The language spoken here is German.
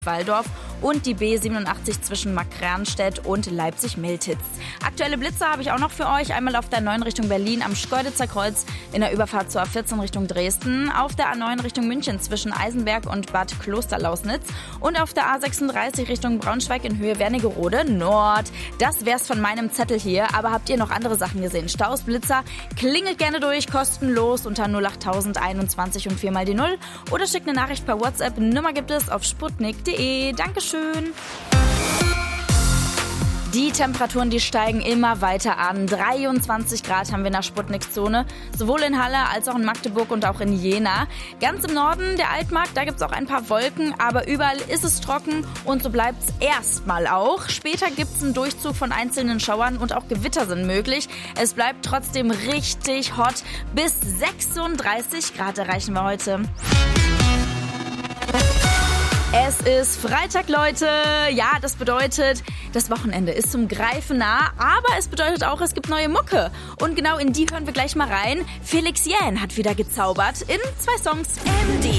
Walldorf und die B87 zwischen Markranstädt und Leipzig-Miltitz. Aktuelle Blitze habe ich auch noch für euch. Einmal auf der A9 Richtung Berlin am Schkeuditzer Kreuz in der Überfahrt zur A14 Richtung Dresden, auf der A9 Richtung München zwischen Eisenberg und Bad Klosterlausnitz und auf der A36 Richtung Braunschweig in Höhe Wernigerode Nord. Das wär's von meinem Zettel hier, aber habt ihr noch andere Sachen gesehen? Staus, Blitzer? Klingelt gerne durch, kostenlos unter 08021 und 4 mal die 0 oder schickt eine Nachricht per WhatsApp. Nummer gibt es auf sputnik.de. Dankeschön. Die Temperaturen, die steigen immer weiter an. 23 Grad haben wir in der Sputnik-Zone, sowohl in Halle als auch in Magdeburg und auch in Jena. Ganz im Norden, der Altmark, da gibt's auch ein paar Wolken, aber überall ist es trocken und so bleibt's erstmal auch. Später gibt's einen Durchzug von einzelnen Schauern und auch Gewitter sind möglich. Es bleibt trotzdem richtig hot. Bis 36 Grad erreichen wir heute. Es ist Freitag, Leute. Ja, das bedeutet, das Wochenende ist zum Greifen nah, aber es bedeutet auch, es gibt neue Mucke. Und genau in die hören wir gleich mal rein. Felix Jähn hat wieder gezaubert in 2 Songs. MD.